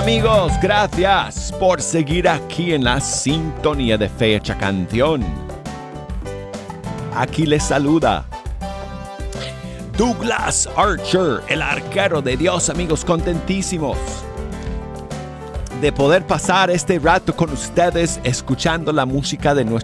amigos, gracias por seguir aquí en la sintonía de Fecha Canción. Aquí les saluda Douglas Archer, el arquero de Dios, amigos, contentísimos de poder pasar este rato con ustedes escuchando la música de nuestro